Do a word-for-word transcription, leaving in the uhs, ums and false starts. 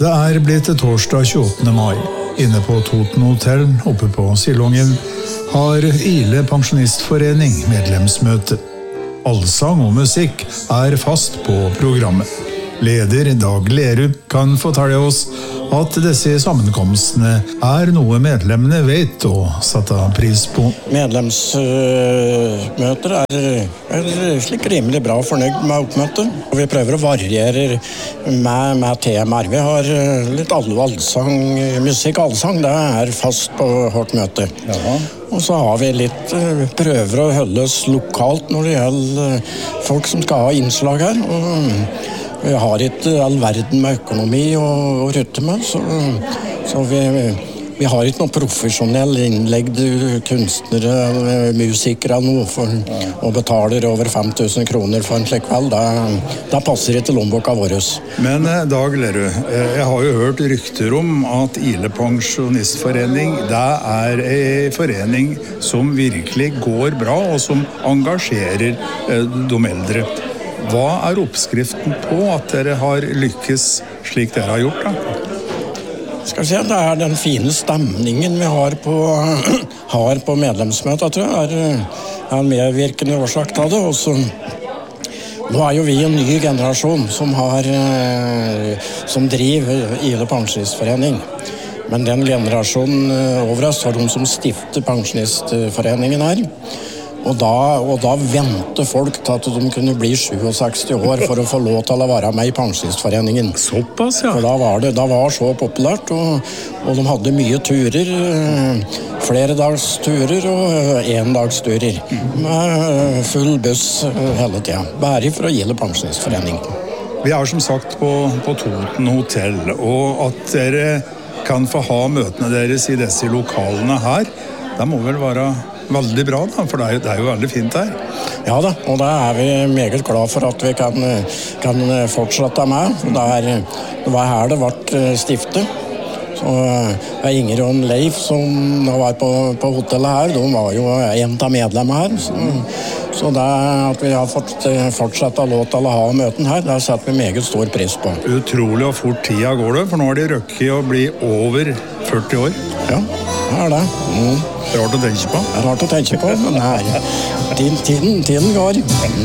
Det er blitt torsdag tjueåttende mai. Inne på Toten Hotel oppe på Silongen har Ile Pensjonistforening medlemsmøte. Allsang og musikk er fast på programmet. Leder Dag Lerud kan fortelle oss at disse sammenkomstene er noe medlemmene vet og setter pris på. Medlemsmøter er, er slik rimelig bra fornøyd med oppmøtet. Og vi prøver å variere med, med temaer. Vi har litt allsang, musikk allsang, det er fast på vårt møte. Ja. Og så har vi litt prøver å holde oss lokalt når det gjelder folk som skal ha innslag her. Og vi har ikke all verden med økonomi og, og rutte med, så, så vi, vi har ikke noen profesjonell innleggede kunstnere, musikere noe for, og betaler over fem tusen kroner for en slik kveld. Det, det passer ikke lommeboka vår. Men Dag Lerud, jeg har jo hørt rykter om at Ile Pensjonistforening, det er en forening som virkelig går bra og som engasjerer de eldre. Hva er oppskriften på at dere har lykkes slik dere har gjort da? Skal vi se, det er den fine stemningen vi har på, har på medlemsmøtet, tror jeg, er en medvirkende årsak til det. Og så, nå er jo vi en ny generasjon som, har, som driver Ile Pensjonistforening. Men den generasjonen over oss har de som stifter Pensjonistforeningen her. Og da, og da venter folk til at de kunne bli sekstisju år for å få lov til å være med i Pensjonistforeningen. Såpass, ja. For da var det da var så populært, og, og de hadde mye turer, flere dags turer og en dags turer. Med full buss hele tiden. Bare for å Ile Pensjonistforening. Vi er som sagt på, på Toten Hotel, og at dere kan få ha møtene deres i disse lokalene her, det må vel være veldig bra da, for det er, jo, det er jo veldig fint her. Ja da, og da er vi meget glad for at vi kan, kan fortsette med. Det, er, det var her det ble stiftet. Så det er Inger og Leif som var på, på hotellet her, de var jo en av medlemmene her. Så, så det at vi har fått fortsette lov til å ha møten her, det setter vi meget stor pris på. Utrolig og fort tida går det, for nå har de røkket å bli over førti år. Ja, det er det. Mm. Det er rart å tenke på. Det er rart å tenke på, men her, tiden, tiden, tiden går.